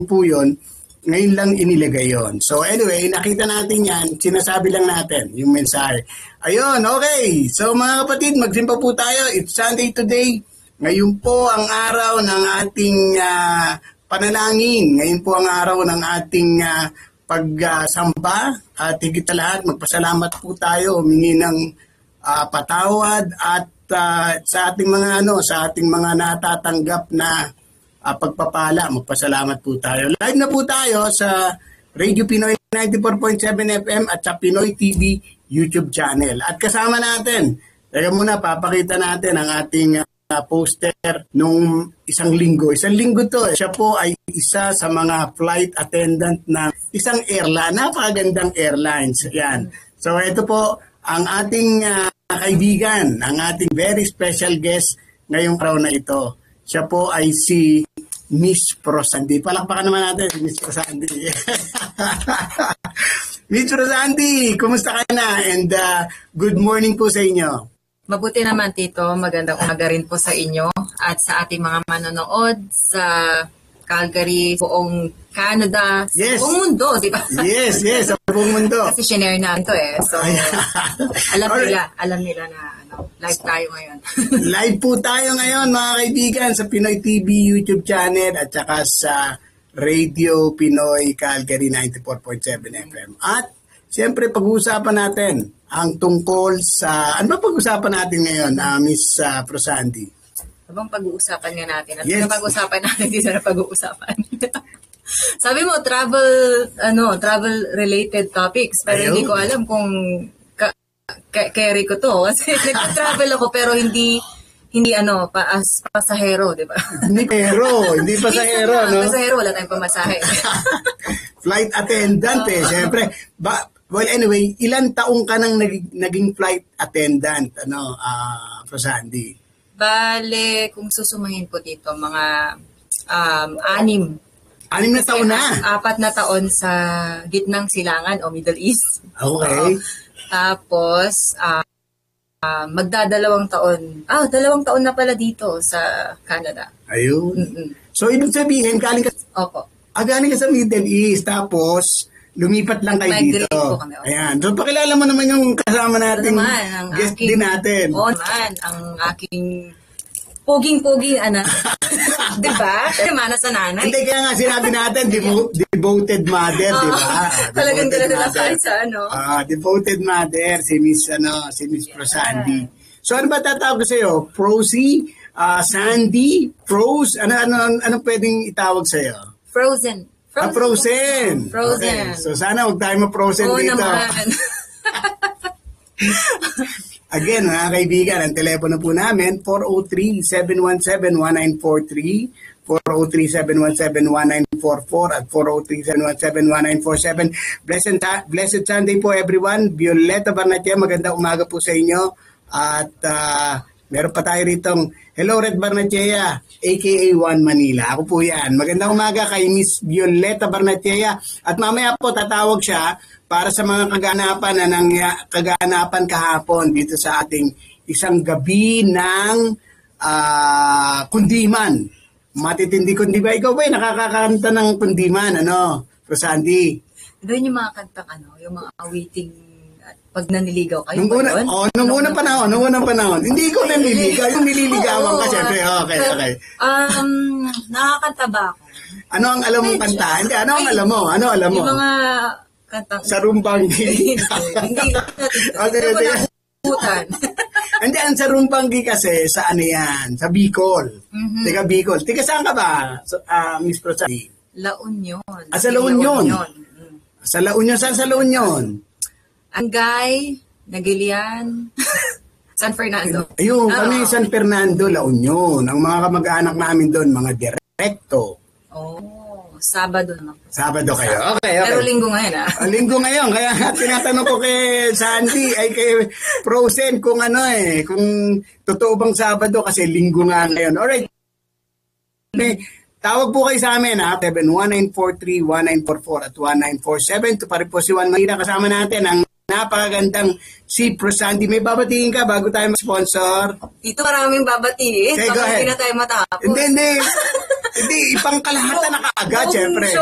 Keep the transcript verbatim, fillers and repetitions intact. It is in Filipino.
po yun, ngayon lang inilagay yon. So anyway, nakita natin yan, sinasabi lang natin yung mensahe. Ayun, okay. So mga kapatid, magsimba po tayo. It's Sunday today. Ngayon po ang araw ng ating uh, panalangin. Ngayon po ang araw ng ating uh, pagsamba. Uh, at higit sa lahat, magpasalamat po tayo, humingi ng uh, patawad at uh, sa ating mga ano, sa ating mga natatanggap na Uh, pagpapala, magpasalamat po tayo. Live na po tayo sa Radio Pinoy ninety-four point seven F M at sa Pinoy T V YouTube channel. At kasama natin, teka muna, papakita natin ang ating uh, poster nung isang linggo. Isang linggo to. Siya po ay isa sa mga flight attendant na isang airline, napakagandang airlines. Yan. So ito po ang ating uh, kaibigan, ang ating very special guest ngayong araw na ito. Siya po ay si Miss Prosandi. Palakpakan naman natin si Miss Prosandi. Miss Prosandi, kumusta ka na? And uh, good morning po sa inyo. Mabuti naman, Tito. Magandang umaga rin po sa inyo at sa ating mga manonood sa Calgary, buong Canada, yes. Buong mundo, di ba? Yes, yes, sa buong mundo. Kasi shinare namin to eh. So, alam nila, alam nila na ano, live tayo ngayon. Live po tayo ngayon, mga kaibigan, sa Pinoy T V YouTube channel at saka sa Radio Pinoy Calgary ninety-four point seven F M. At siyempre, pag-uusapan natin ang tungkol sa... Ano ba pag-uusapan natin ngayon, uh, Miss uh, Prosandi? Habang pag-uusapan nga natin. At yes. pag-uusapan natin, dito na pag-uusapan. Sabi mo, travel, ano, travel-related topics. Pero Ayaw. Hindi ko alam kung ka- ka- carry ko to. Kasi nag-travel ako pero hindi, hindi ano, pa as pasahero, di ba? Hindi pero, hindi pasahero, no? Pasahero, wala tayong pamasahe. Flight attendant eh, syempre. Ba, well, anyway, ilan taong ka nang naging, naging flight attendant, ano, uh, Prosandi? Bale, kung susumahin po dito, mga um, anim. Anim na taon na? Apat na taon sa gitnang silangan o Middle East. Okay. Uh, tapos, uh, uh, magdadalawang taon. Ah, dalawang taon na pala dito sa Canada. Ayun. Mm-mm. So, ibig sabihin, galing ka, Opo. Ah, galing ka sa Middle East. Tapos, lumipat lang kayo Migrate dito. Po kami, okay. Ayan. So, pakilala mo naman yung kasama natin. Naman, ang guest aking, din natin. Oo naman, ang aking poging-poging anak. Diba? Mana sa nanay. Hindi, kaya nga sinabi natin, devo- devoted mother, di ba? Talagang dala-dala kahit sa ano. Ah, devoted mother, si Miss, ano, si Miss Prosandi. So, ano ba tatawag ko sa'yo? Prosy, uh, Sandy, Pros, ano, ano, ano pwedeng itawag sa'yo? Frozen. Frozen. Ah, frozen. Frozen. Okay. So, sana huwag tayo ma-frozen Oo dito. naman. Again, mga kaibigan, ang telepono po namin, four oh three, seven one seven, one nine four three, four oh three, seven one seven, one nine four four at four oh three, seven one seven, one nine four seven. Blessed, blessed Sunday po everyone. Violeta Barnatia, magandang umaga po sa inyo. At uh, meron pa tayo ritong, hello Red Barnatia, a k a. One Manila. Ako po yan. Magandang umaga kay Miss Violeta Barnatia. At mamaya po tatawag siya para sa mga kaganapan na nang kaganapan kahapon dito sa ating isang gabi ng uh, kundiman. Matitindi kundiman. Ikaw ba nakakakanta ng kundiman, ano, Prosandi? Doon yung mga kantang, ano, yung mga awiting pag naniligaw kayo. Nung una, oh, nung unang panahon, nung unang panahon. Hindi ko naniligaw, yung nililigawan ka syempre. Okay, okay. Um, nakakanta ba ako? Ano ang alam mong kanta? Hindi, ano ang alam mo? Ano alam mo? Yung mga kantang... Sarumbanggi. Hindi. Okay, okay. Hindi, ang sarumbanggi kasi sa ano yan? Sa Bicol. Mm-hmm. Teka, Bicol. Teka, saan ka ba, uh, Miss Prosandi? La Union. Ah, sa La Union. La Union. Mm. Sa La Union. Saan sa La Union? Angay, Nagilian, San Fernando. Ayun, kami San Fernando, La Union. Ang mga kamag-anak namin doon, mga direkto. Oh, Sabado naman. Sabado kayo? Okay, okay. Pero linggo ngayon, ah. Uh, linggo ngayon. Kaya tinatanong ko kay Sandy, ay kay Frozen, kung ano eh, kung totoo bang Sabado kasi linggo nga ngayon. Alright. Okay. Tawag po kayo sa amin, ha? seven one nine four three, one nine four four at one nine four seven. Ito pa rin po si Juan Manila. Kasama natin ang napakagandang Cyprus Sandy. May babatiin ka bago tayo mag-sponsor? Dito maraming babatiin. Okay, go Baka ahead. hindi na tayo matapos. Hindi, hindi. Hindi, ipangkalahatan na kaagad, Buong syempre.